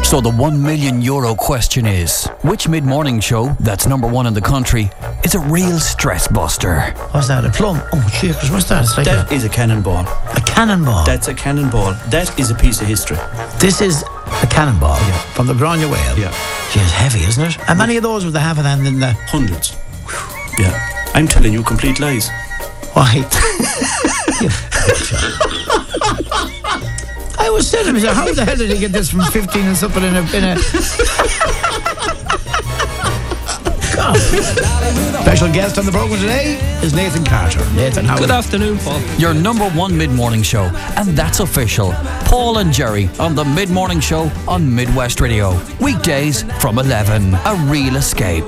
So the €1 million question is, which mid-morning show that's number one in the country is a real stress buster? What's that, a plum? Oh, cheers, what's that? It's like that is a cannonball. A cannonball? That's a cannonball. That is a piece of history. This is a cannonball from the Gráinne Whale. Yeah. Gee, it's heavy, isn't it? And many of those with the half a hand in the... Hundreds. Yeah. I'm telling you complete lies. Why? I was saying to myself, how the hell did he get this from 15 and something in a... God. Special guest on the programme today is Nathan Carter. Nathan, how Good afternoon, Paul. Your number one mid-morning show, and that's official. Paul and Jerry on the mid-morning show on Midwest Radio. Weekdays from 11. A real escape.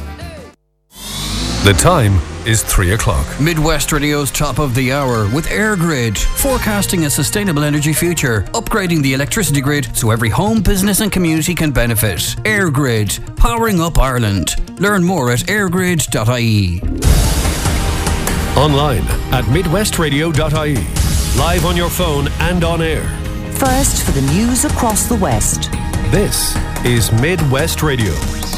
The time is 3 o'clock. Midwest Radio's top of the hour with EirGrid, forecasting a sustainable energy future, upgrading the electricity grid so every home, business and community can benefit. EirGrid, powering up Ireland. Learn more at airgrid.ie. Online at midwestradio.ie. Live on your phone and on air. First for the news across the West. This is Midwest Radio.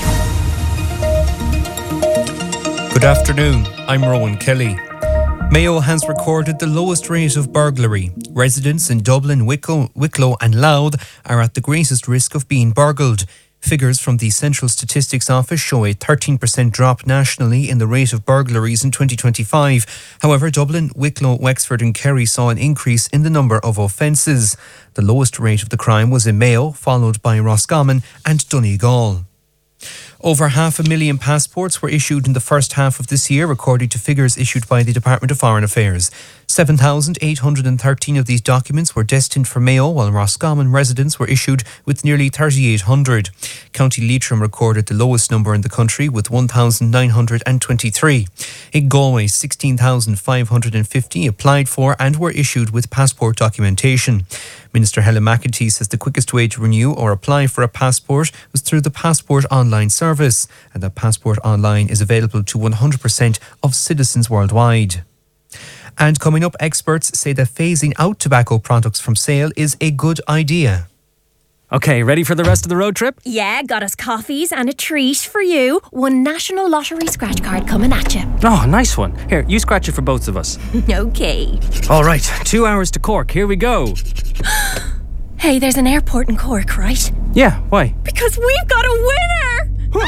Good afternoon, I'm Rowan Kelly. Mayo has recorded the lowest rate of burglary. Residents in Dublin, Wicklow and Louth are at the greatest risk of being burgled. Figures from the Central Statistics Office show a 13% drop nationally in the rate of burglaries in 2025. However, Dublin, Wicklow, Wexford and Kerry saw an increase in the number of offences. The lowest rate of the crime was in Mayo, followed by Roscommon and Donegal. Over 500,000 passports were issued in the first half of this year, according to figures issued by the Department of Foreign Affairs. 7,813 of these documents were destined for Mayo, while Roscommon residents were issued with nearly 3,800. County Leitrim recorded the lowest number in the country with 1,923. In Galway, 16,550 applied for and were issued with passport documentation. Minister Helen McEntee says the quickest way to renew or apply for a passport was through the Passport Online service, and that Passport Online is available to 100% of citizens worldwide. And coming up, experts say that phasing out tobacco products from sale is a good idea. Okay, ready for the rest of the road trip? Yeah, got us coffees and a treat for you. One National Lottery scratch card coming at you. Oh, nice one. Here, you scratch it for both of us. Okay. All right, 2 hours to Cork. Here we go. Hey, there's an airport in Cork, right? Yeah, why? Because we've got a winner!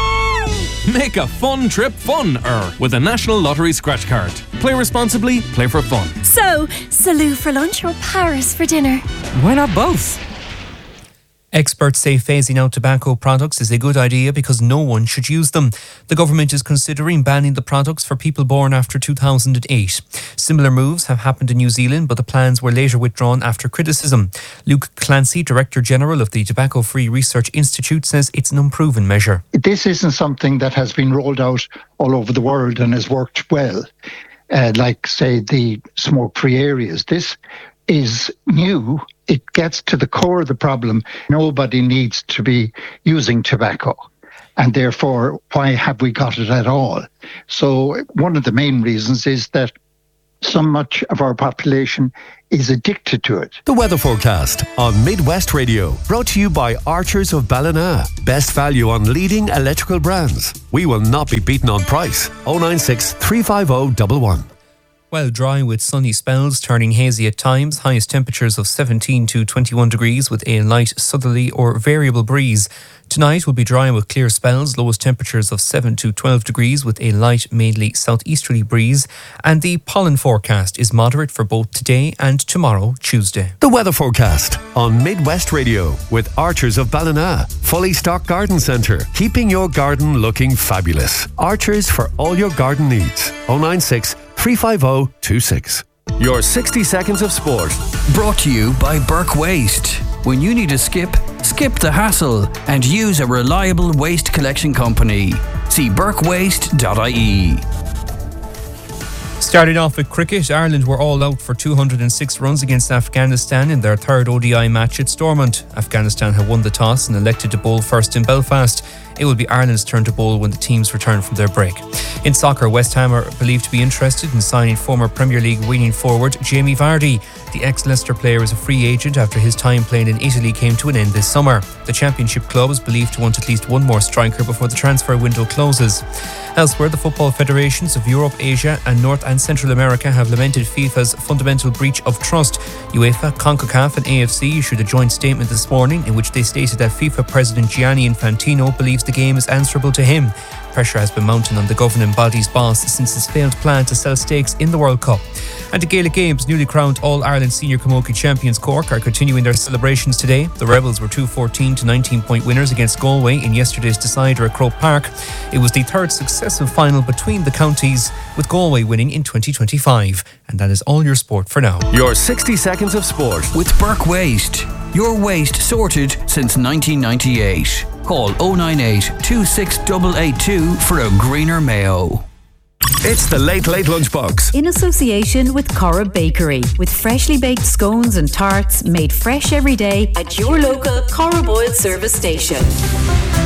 Make a fun trip fun-er with a National Lottery scratch card. Play responsibly, play for fun. So, Salou for lunch or Paris for dinner? Why not both? Experts say phasing out tobacco products is a good idea because no one should use them. The government is considering banning the products for people born after 2008. Similar moves have happened in New Zealand, but the plans were later withdrawn after criticism. Luke Clancy, Director General of the Tobacco Free Research Institute, says it's an unproven measure. This isn't something that has been rolled out all over the world and has worked well, like, say, the smoke-free areas. This is new. It gets to the core of the problem. Nobody needs to be using tobacco, and therefore, why have we got it at all? So one of the main reasons is that so much of our population is addicted to it. The weather forecast on Midwest Radio, brought to you by Archers of Ballina. Best value on leading electrical brands. We will not be beaten on price. 096 350 111. Well, dry with sunny spells, turning hazy at times. Highest temperatures of 17 to 21 degrees with a light southerly or variable breeze. Tonight will be dry with clear spells. Lowest temperatures of 7 to 12 degrees with a light, mainly southeasterly breeze. And the pollen forecast is moderate for both today and tomorrow, Tuesday. The weather forecast on Midwest Radio with Archers of Ballina. Fully stocked garden centre, keeping your garden looking fabulous. Archers for all your garden needs. 096 350 26. Your 60 seconds of sport. Brought to you by Burke Waste. When you need to skip the hassle and use a reliable waste collection company. See burkewaste.ie. Starting off with cricket, Ireland were all out for 206 runs against Afghanistan in their third ODI match at Stormont. Afghanistan had won the toss and elected to bowl first in Belfast. It will be Ireland's turn to bowl when the teams return from their break. In soccer, West Ham are believed to be interested in signing former Premier League winning forward Jamie Vardy. The ex-Leicester player is a free agent after his time playing in Italy came to an end this summer. The Championship club is believed to want at least one more striker before the transfer window closes. Elsewhere, the football federations of Europe, Asia and North and Central America have lamented FIFA's fundamental breach of trust. UEFA, CONCACAF and AFC issued a joint statement this morning in which they stated that FIFA President Gianni Infantino believes the game is answerable to him. Pressure has been mounting on the governing body's boss since his failed plan to sell stakes in the World Cup. And the Gaelic Games, newly crowned All-Ireland Senior Camogie champions Cork are continuing their celebrations today. The Rebels were 2 14 to 19-point winners against Galway in yesterday's decider at Croke Park. It was the third successive final between the counties, with Galway winning in 2025. And that is all your sport for now. Your 60 seconds of sport with Burke Waste. Your waste sorted since 1998. Call 098 26882 for a greener Mayo. It's the Late Late Lunchbox. In association with Cora Bakery, with freshly baked scones and tarts made fresh every day at your local Cora Boyle service station.